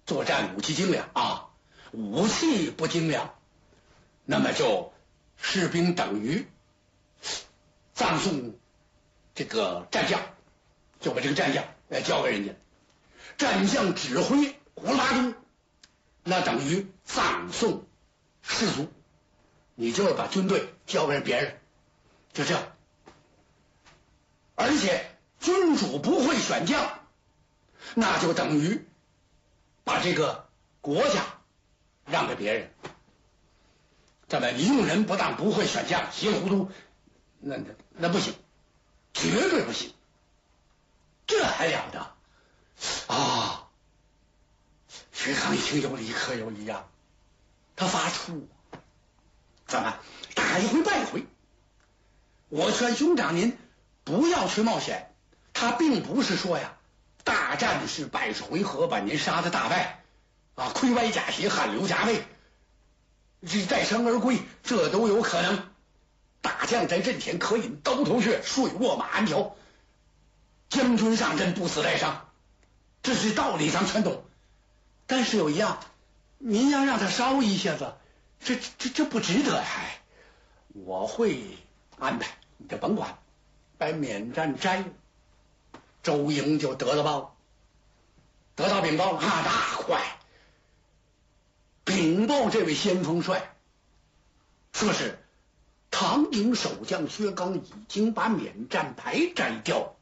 作战武器精良啊，武器不精良，那么就士兵等于葬送这个战将，就把这个战将交给人家，战将指挥胡拉东，那等于葬送士卒，你就是把军队交给别人，就这样。而且君主不会选将，那就等于把这个国家让给别人。这么你用人不当，不会选将，稀里糊涂，那不行，绝对不行。这还了得啊！薛刚一听有理可有理呀，他发怵，怎么打一回败一回？我劝兄长您不要去冒险。他并不是说呀，大战是100回合把您杀的大败啊，盔歪甲斜，汗流浃背，这再生而归，这都有可能。大将在阵前可饮刀头血，睡卧马鞍条。将军上阵不死带伤，这是道理上全懂。但是有一样，您要让他烧一下子，这不值得呀。我会安排，你就甭管，把免战摘了。周营就得到禀报了啊，大快！禀报这位先锋帅，说是唐营守将薛刚已经把免战牌摘掉。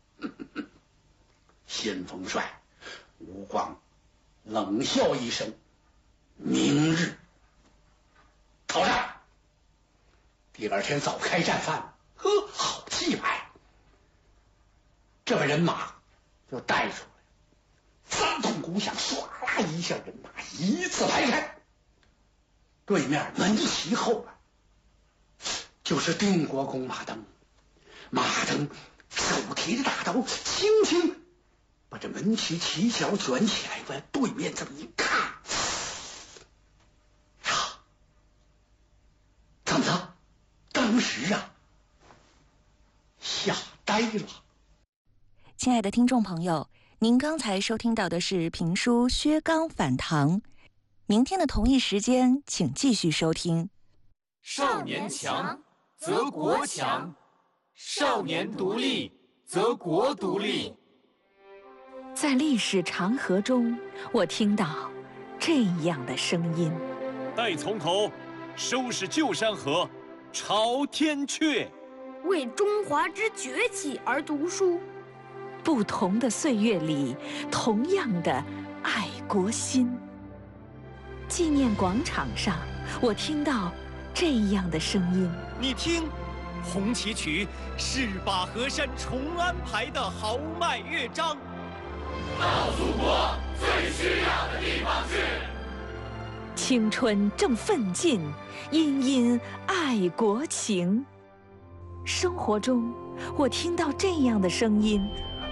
先锋帅吴光冷笑一声：“明日讨战。”第二天早开战饭，呵，好气派！这把人马就带出来，3通鼓响，唰啦一下，人马一字排开。对面门旗后边就是定国公马登，马登手提着大刀，轻轻把这门旗旗角卷起来，往对面这么一看，呀，怎么了？当时啊，吓呆了。 亲爱的听众朋友，您刚才收听到的是评书《薛刚反唐》，明天的同一时间，请继续收听。 少年强则国强，少年独立则国独立。 在历史长河中，我听到这样的声音： 待从头，收拾旧山河，朝天阙。 为中华之崛起而读书。 不同的岁月里，同样的爱国心。纪念广场上，我听到这样的声音： 你听，红旗曲是把河山重安排的豪迈乐章。 到祖国最需要的地方去。 青春正奋进，殷殷爱国情。生活中，我听到这样的声音：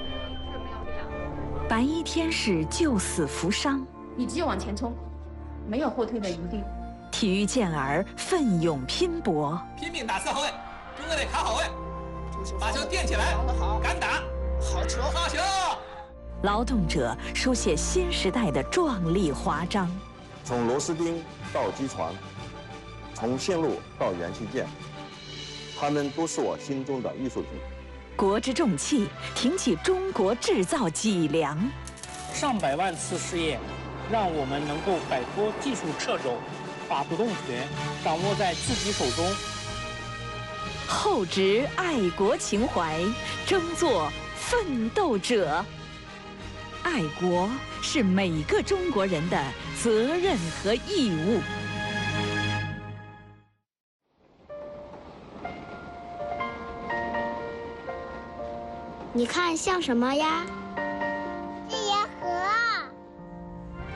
白衣天使救死扶伤， 你只有往前冲，没有后退的余地。 体育健儿奋勇拼搏， 拼命打4号位，中卫得卡好位，把球垫起来，敢打，好球，好球！ 劳动者书写新时代的壮丽华章。 从螺丝钉到机床，从线路到元器件，他们都是我心中的艺术品。 国之重器，挺起中国制造脊梁。 上百万次试验，让我们能够摆脱技术掣肘，把主动权掌握在自己手中。 厚植爱国情怀，争做奋斗者。爱国是每个中国人的责任和义务。 你看像什么呀？